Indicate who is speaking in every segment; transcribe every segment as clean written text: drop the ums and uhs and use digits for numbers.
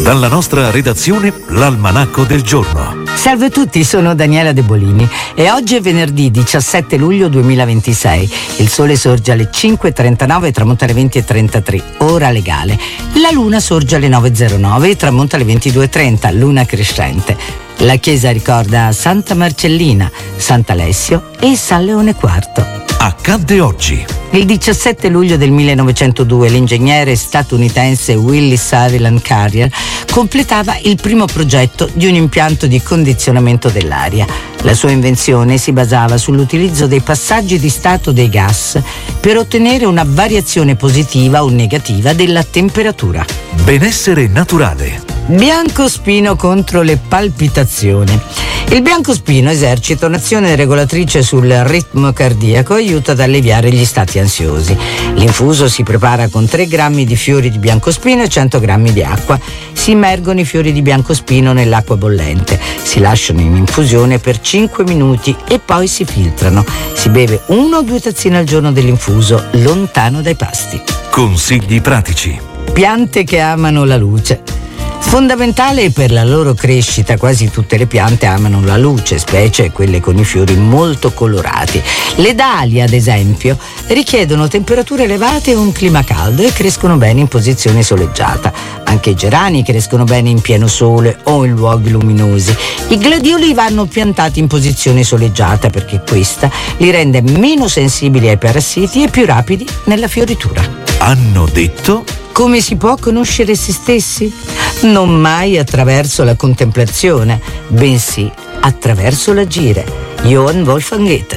Speaker 1: Dalla nostra redazione, l'Almanacco del giorno.
Speaker 2: Salve a tutti, sono Daniela De Bolini e oggi è venerdì 17 luglio 2026. Il sole sorge alle 5.39 e tramonta alle 20.33, ora legale. La luna sorge alle 9.09 e tramonta alle 22.30, luna crescente. La chiesa ricorda Santa Marcellina, Sant'Alessio e San Leone IV.
Speaker 1: Accadde oggi.
Speaker 2: Il 17 luglio del 1902 l'ingegnere statunitense Willis Sutherland Carrier completava il primo progetto di un impianto di condizionamento dell'aria. La sua invenzione si basava sull'utilizzo dei passaggi di stato dei gas per ottenere una variazione positiva o negativa della temperatura.
Speaker 1: Benessere naturale.
Speaker 2: Biancospino contro le palpitazioni. Il biancospino esercita un'azione regolatrice sul ritmo cardiaco e aiuta ad alleviare gli stati ansiosi. L'infuso si prepara con 3 grammi di fiori di biancospino e 100 grammi di acqua. Si immergono i fiori di biancospino nell'acqua bollente, si lasciano in infusione per 5 minuti e poi si filtrano. Si beve 1 o 2 tazzine al giorno dell'infuso, lontano dai pasti.
Speaker 1: Consigli pratici.
Speaker 2: Piante che amano la luce. Fondamentale per la loro crescita, quasi tutte le piante amano la luce, specie quelle con i fiori molto colorati. Le dalie, ad esempio, richiedono temperature elevate e un clima caldo e crescono bene in posizione soleggiata. Anche i gerani crescono bene in pieno sole o in luoghi luminosi. I gladioli vanno piantati in posizione soleggiata perché questa li rende meno sensibili ai parassiti e più rapidi nella fioritura.
Speaker 1: Hanno detto...
Speaker 2: Come si può conoscere se stessi? Non mai attraverso la contemplazione, bensì attraverso l'agire. Johann Wolfgang Goethe.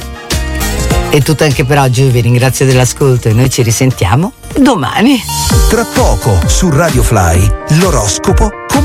Speaker 2: È tutto anche per oggi, vi ringrazio dell'ascolto e noi ci risentiamo domani.
Speaker 3: Tra poco su Radio Fly, l'oroscopo